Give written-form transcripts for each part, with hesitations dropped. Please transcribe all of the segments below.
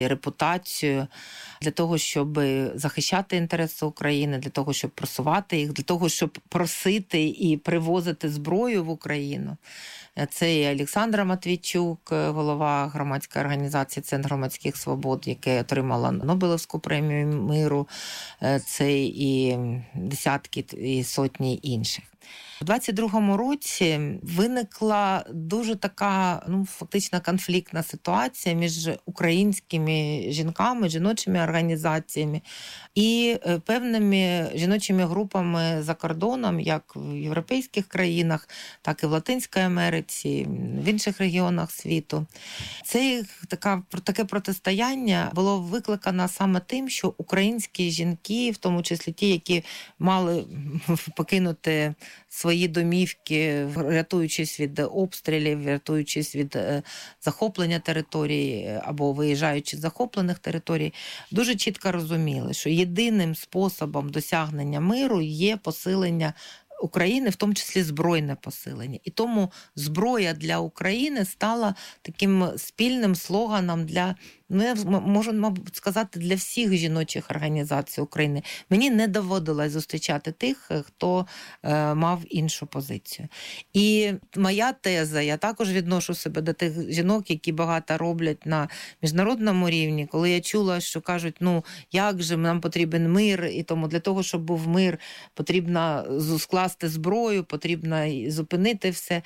репутацію, для того, щоб захищати інтереси України, для того, щоб просувати їх, для того, щоб просити і привозити зброю в Україну. Це і Олександра Матвійчук, голова громадської організації «Центр громадських свобод», яка отримала Нобелівську премію миру, це і десятки і сотні інших. У 22-му році виникла дуже така, фактично конфліктна ситуація між українськими жінками, жіночими організаціями і певними жіночими групами за кордоном, як в європейських країнах, так і в Латинській Америці, в інших регіонах світу. Таке протистояння було викликано саме тим, що українські жінки, в тому числі ті, які мали покинути свої домівки, рятуючись від обстрілів, рятуючись від захоплення територій або виїжджаючи з захоплених територій, дуже чітко розуміли, що єдиним способом досягнення миру є посилення України, в тому числі збройне посилення. І тому зброя для України стала таким спільним слоганом для, я можу, мабуть, сказати, для всіх жіночих організацій України. Мені не доводилось зустрічати тих, хто мав іншу позицію. І моя теза, я також відношу себе до тих жінок, які багато роблять на міжнародному рівні, коли я чула, що кажуть, як же нам потрібен мир, і тому для того, щоб був мир, потрібно скласти зброю, потрібно зупинити все.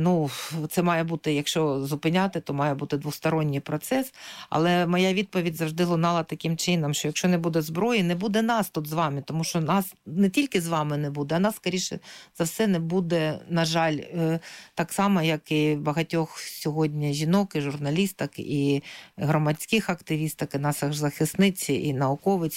Це має бути, якщо зупиняти, то має бути двосторонній процес, але моя відповідь завжди лунала таким чином, що якщо не буде зброї, не буде нас тут з вами, тому що нас не тільки з вами не буде, а нас, скоріше за все, не буде, на жаль, так само, як і багатьох сьогодні жінок, і журналісток, і громадських активісток, і наших захисниць, і науковиць,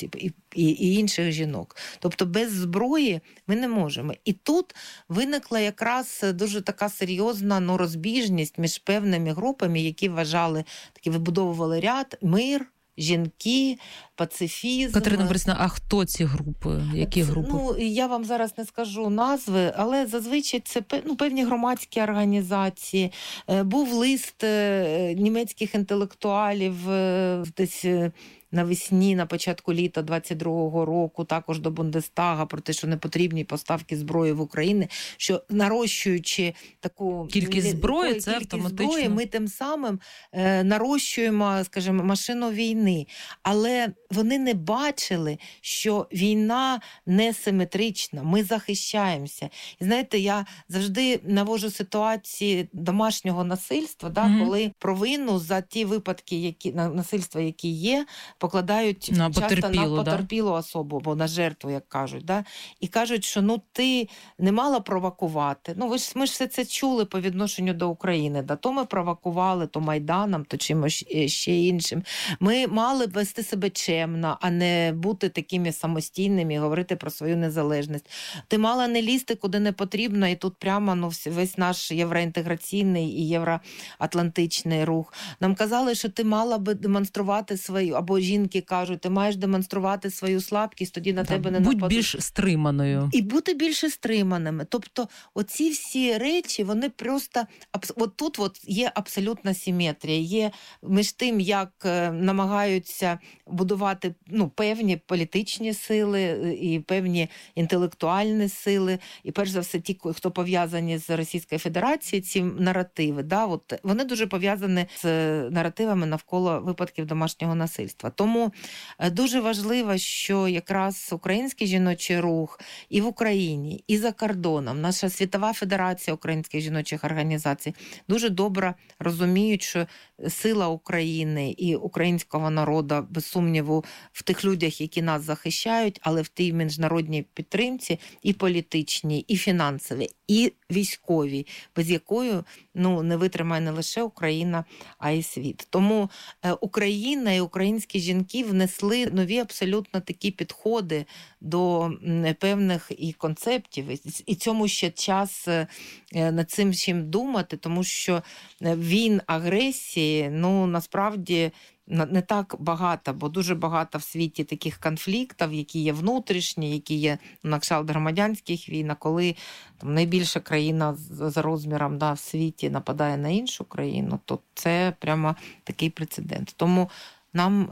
і інших жінок. Тобто без зброї ми не можемо. І тут виникла якраз дуже така серйозна розбіжність між певними групами, які вважали, вибудовували ряд, мир, жінки, пацифізм. Катерина Борисівна, а хто ці групи? Які групи? Я вам зараз не скажу назви, але зазвичай це певні громадські організації. Був лист німецьких інтелектуалів десь навесні, на початку літа 22-го року, також до Бундестага, про те, що не потрібні поставки зброї в Україну, що нарощуючи таку кількість зброї, це автоматично. Зброї, ми тим самим нарощуємо, скажімо, машину війни. Але вони не бачили, що війна несиметрична, ми захищаємося. І знаєте, я завжди навожу ситуації домашнього насильства, коли провину за ті випадки насильства, які є, покладають часто на потерпілу особу, або на жертву, як кажуть. І кажуть, що ти не мала провокувати. Ми ж все це чули по відношенню до України. То ми провокували, то Майданом, то чимось ще іншим. Ми мали вести себе чемно, а не бути такими самостійними, говорити про свою незалежність. Ти мала не лізти куди не потрібно, і тут прямо весь наш євроінтеграційний і євроатлантичний рух. Нам казали, що ти мала би демонструвати свою, або жінки кажуть, ти маєш демонструвати свою слабкість, тоді на тебе не нападуть. Будь більш стриманою. І бути більше стриманими. Тобто оці всі речі, вони просто... Тут є абсолютна симетрія. Є між тим, як намагаються будувати певні політичні сили і певні інтелектуальні сили, і перш за все ті, хто пов'язані з Російською Федерацією, ці наративи, вони дуже пов'язані з наративами навколо випадків домашнього насильства. Тому дуже важливо, що якраз український жіночий рух і в Україні, і за кордоном, наша Світова Федерація українських жіночих організацій дуже добре розуміють, що сила України і українського народу, без сумніву, в тих людях, які нас захищають, але в тій міжнародній підтримці і політичній, і фінансовій, і військовій, без якої не витримає не лише Україна, а й світ. Тому Україна і українські жінки внесли нові абсолютно такі підходи до певних і концептів. І цьому ще час над цим чим думати, тому що війн, агресії, насправді не так багато, бо дуже багато в світі таких конфліктів, які є внутрішні, які є на кшталт громадянських війн, коли найбільша країна за розміром в світі нападає на іншу країну, то це прямо такий прецедент. Тому нам